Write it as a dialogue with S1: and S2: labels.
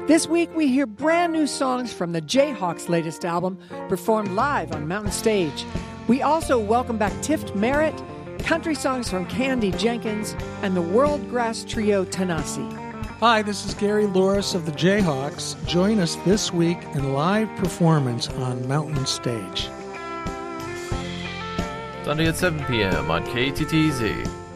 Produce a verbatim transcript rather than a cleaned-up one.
S1: This week we hear brand new songs from the Jayhawks' latest album, performed live on Mountain Stage. We also welcome back Tift Merritt, country songs from Candy Jenkins, and the World Grass Trio Tanasi.
S2: Hi, this is Gary Louris of the Jayhawks. Join us this week in live performance on Mountain Stage.
S3: Sunday at seven p.m. on K T T Z.